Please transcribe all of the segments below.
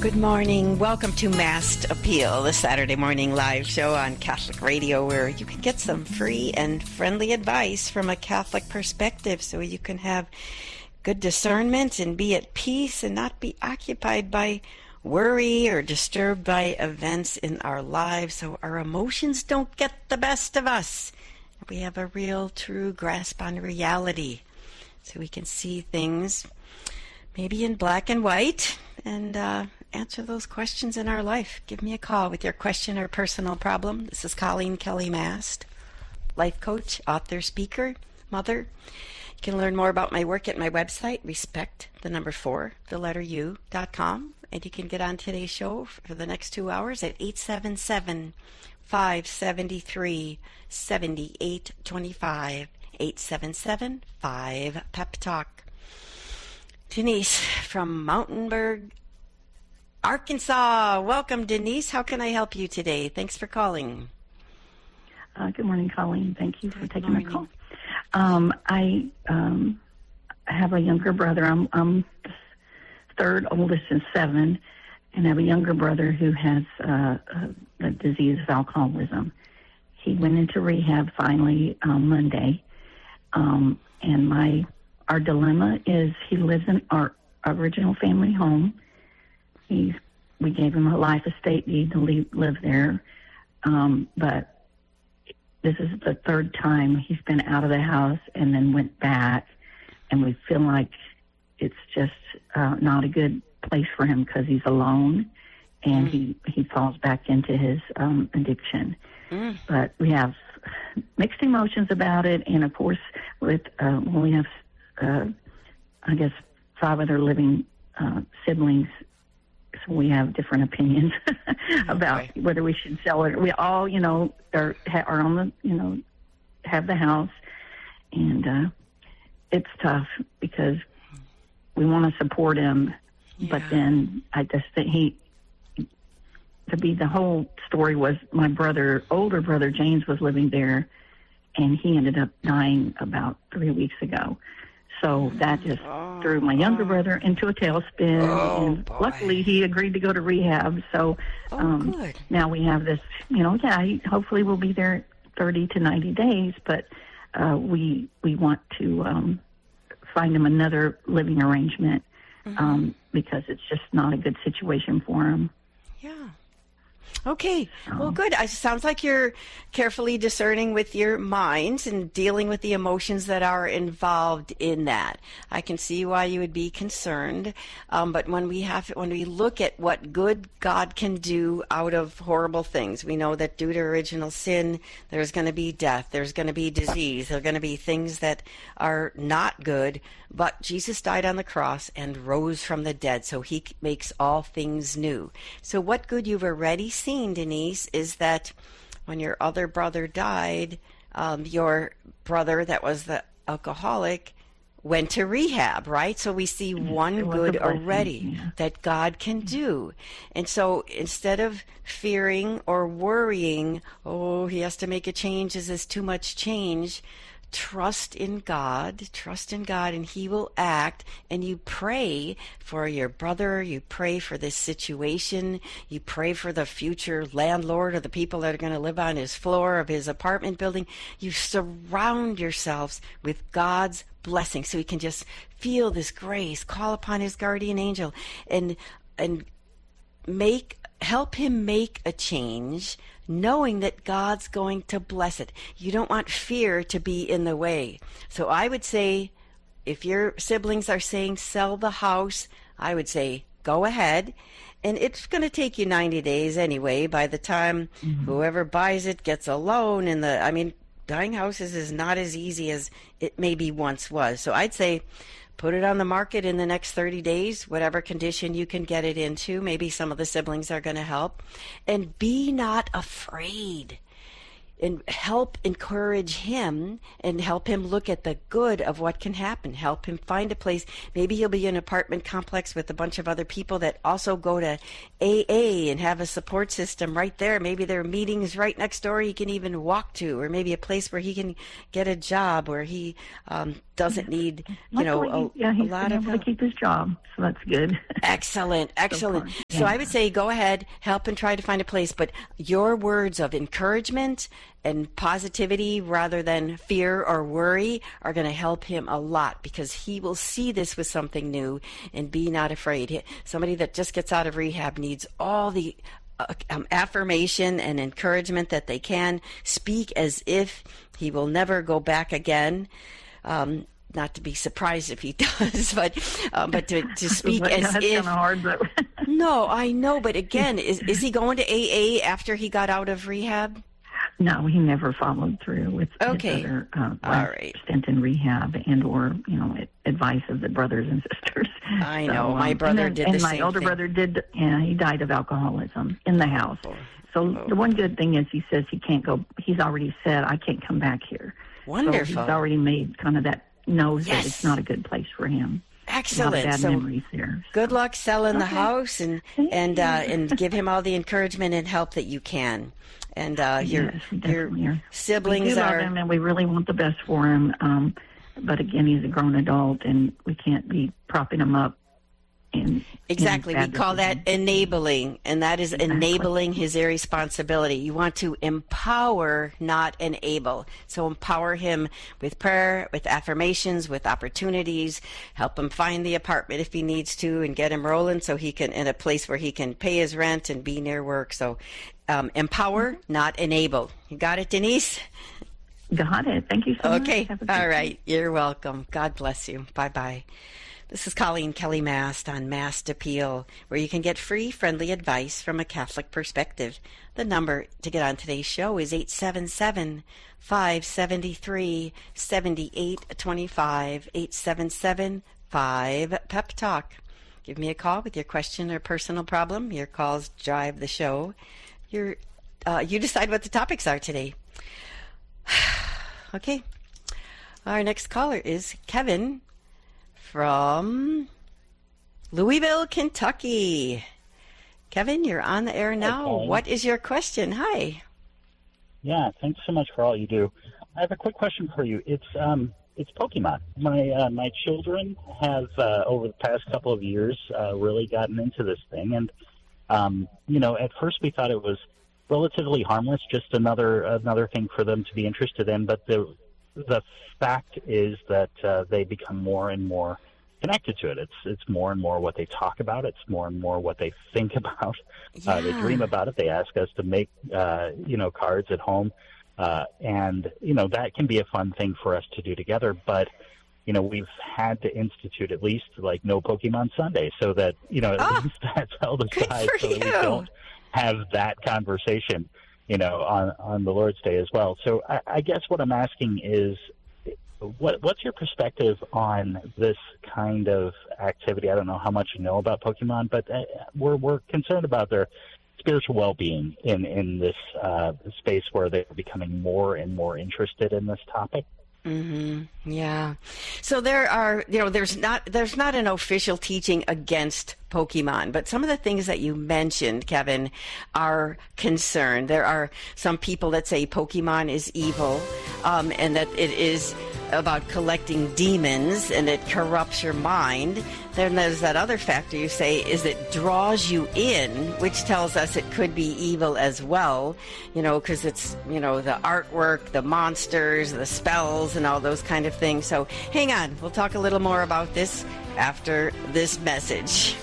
Good morning. Welcome to Masked Appeal, the Saturday morning live show on Catholic Radio where you can get some free and friendly advice from a Catholic perspective so you can have good discernment and be at peace and not be occupied by worry or disturbed by events in our lives so our emotions don't get the best of us. We have a real, true grasp on reality so we can see things maybe in black and white and answer those questions in our life. Give me a call with your question or personal problem. This is Colleen Kelly Mast, life coach, author, speaker, mother. You can learn more about my work at my website, respect4u.com. And you can get on today's show for the next 2 hours at 877-573-7825. 877-5-PEP-TALK. Denise from Mountainburg, Arkansas. Welcome, Denise. How can I help you today? Thanks for calling. Good morning, Colleen. Thank you for taking my call. I have a younger brother. I'm third oldest in 7, and I have a younger brother who has the disease of alcoholism. He went into rehab finally Monday, and our dilemma is he lives in our original family home. We gave him a life estate deed to live there, but this is the 3rd time he's been out of the house and then went back, and we feel like it's just not a good place for him because he's alone, and he falls back into his addiction. But we have mixed emotions about it, and of course, we have, I guess, 5 other living siblings, so we have different opinions about whether we should sell it. We all, are on the, have the house, and it's tough because we want to support him, but then I just think the whole story was my older brother James was living there, and he ended up dying about 3 weeks ago. So that just threw my younger brother into a tailspin, and luckily he agreed to go to rehab. So now we have this, he hopefully will be there 30 to 90 days, but we want to find him another living arrangement because it's just not a good situation for him. Yeah. Okay. Well, good. It sounds like you're carefully discerning with your minds and dealing with the emotions that are involved in that. I can see why you would be concerned. But when we look at what good God can do out of horrible things, we know that due to original sin, there's going to be death, there's going to be disease, there are going to be things that are not good. But Jesus died on the cross and rose from the dead, so he makes all things new. So what good you've already seen, Denise, is that when your other brother died, your brother that was the alcoholic went to rehab, right? So we see one good already that God can do. And so instead of fearing or worrying, he has to make a change, this is too much change, trust in God, and he will act. And you pray for your brother, you pray for this situation, you pray for the future landlord or the people that are going to live on his floor of his apartment building. You surround yourselves with God's blessing so he can just feel this grace, call upon his guardian angel, and help him make a change, knowing that God's going to bless it. You don't want fear to be in the way. So I would say, if your siblings are saying sell the house, I would say go ahead. And it's going to take you 90 days anyway. By the time whoever buys it gets a loan, buying houses is not as easy as it maybe once was. So I'd say put it on the market in the next 30 days, whatever condition you can get it into. Maybe some of the siblings are going to help. And be not afraid. and help encourage him and help him look at the good of what can happen. Help him find a place. Maybe he'll be in an apartment complex with a bunch of other people that also go to AA and have a support system right there. Maybe there are meetings right next door he can even walk to, or maybe a place where he can get a job where he doesn't need, a lot of help. To keep his job, so that's good. Excellent. So I would say go ahead, help and try to find a place, but your words of encouragement and positivity rather than fear or worry are going to help him a lot, because he will see this with something new and be not afraid. Somebody that just gets out of rehab needs all the affirmation and encouragement that they can. Speak as if he will never go back again. Not to be surprised if he does, but to speak as if. Kind of hard, but no, I know. But again, is he going to AA after he got out of rehab? No, he never followed through with his other stint in rehab or advice of the brothers and sisters. I know my brother did the same thing. And my older brother did. Yeah, he died of alcoholism in the house. So the one good thing is he says he can't go. He's already said I can't come back here. Wonderful. So he's already made kind of that. Knows that it's not a good place for him. Excellent. A lot of bad memories there. Good luck selling the house and give him all the encouragement and help that you can. And your siblings we do love him, and we really want the best for him. But again, he's a grown adult, and we can't be propping him up. Exactly. We call that enabling, and that is enabling his irresponsibility. You want to empower, not enable. So empower him with prayer, with affirmations, with opportunities. Help him find the apartment if he needs to, and get him rolling so he can in a place where he can pay his rent and be near work. So empower, not enable. You got it, Denise? Got it. Thank you so much. Okay. All right. You're welcome. God bless you. Bye-bye. This is Colleen Kelly Mast on Mast Appeal, where you can get free, friendly advice from a Catholic perspective. The number to get on today's show is 877-573-7825, 877-5-PEP-TALK. Give me a call with your question or personal problem. Your calls drive the show. You decide what the topics are today. Okay. Our next caller is Kevin from Louisville, Kentucky. Kevin, you're on the air now. Okay. What is your question? Hi. Yeah, thanks so much for all you do. I have a quick question for you. It's Pokemon. My children have over the past couple of years really gotten into this thing, and at first we thought it was relatively harmless, just another thing for them to be interested in. But the fact is that they become more and more connected to it. It's more and more what they talk about. It's more and more what they think about. Yeah. They dream about it. They ask us to make cards at home, and that can be a fun thing for us to do together. But we've had to institute at least no Pokemon Sunday, so that at least that's held aside, so that we don't have that conversation on the Lord's Day as well. So I guess what I'm asking is, what's your perspective on this kind of activity? I don't know how much you know about Pokemon, but we're concerned about their spiritual well-being in this space where they're becoming more and more interested in this topic. Mm-hmm. Yeah. So there are, there's not an official teaching against Pokemon, but some of the things that you mentioned, Kevin, are concerned. There are some people that say Pokemon is evil, and that it is about collecting demons and it corrupts your mind. Then there's that other factor you say is it draws you in, which tells us it could be evil as well, because it's, the artwork, the monsters, the spells, and all those kind of things. So hang on, we'll talk a little more about this after this message.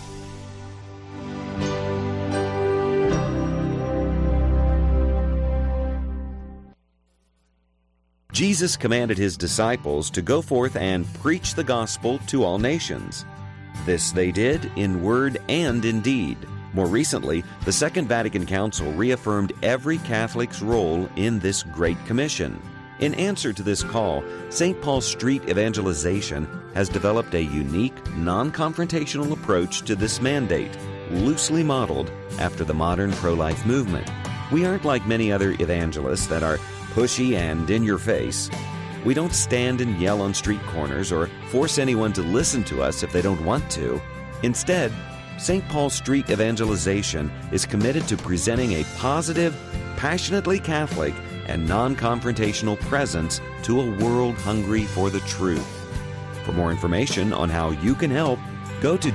Jesus commanded his disciples to go forth and preach the gospel to all nations. This they did in word and in deed. More recently, the Second Vatican Council reaffirmed every Catholic's role in this Great Commission. In answer to this call, St. Paul Street Evangelization has developed a unique, non-confrontational approach to this mandate, loosely modeled after the modern pro-life movement. We aren't like many other evangelists that are pushy and in your face. We don't stand and yell on street corners or force anyone to listen to us if they don't want to. Instead, St. Paul Street Evangelization is committed to presenting a positive, passionately Catholic, and non-confrontational presence to a world hungry for the truth. For more information on how you can help, go to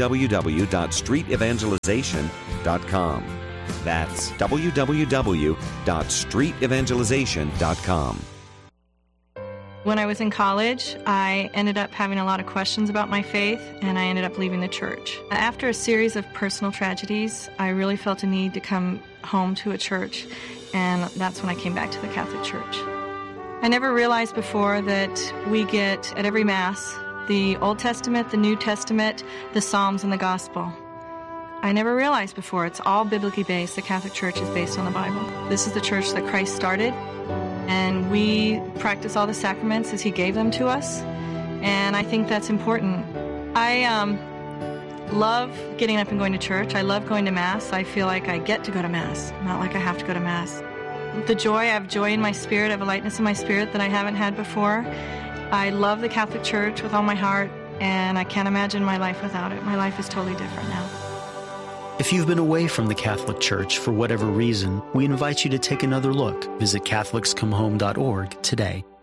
www.streetevangelization.com. That's www.streetevangelization.com. When I was in college, I ended up having a lot of questions about my faith, and I ended up leaving the church. After a series of personal tragedies, I really felt a need to come home to a church, and that's when I came back to the Catholic Church. I never realized before that we get, at every Mass, the Old Testament, the New Testament, the Psalms, and the Gospel. I never realized before it's all biblically based. The Catholic Church is based on the Bible. This is the church that Christ started, and we practice all the sacraments as He gave them to us, and I think that's important. I love getting up and going to church. I love going to Mass. I feel like I get to go to Mass, not like I have to go to Mass. The joy, I have joy in my spirit, I have a lightness in my spirit that I haven't had before. I love the Catholic Church with all my heart, and I can't imagine my life without it. My life is totally different now. If you've been away from the Catholic Church for whatever reason, we invite you to take another look. Visit CatholicsComeHome.org today.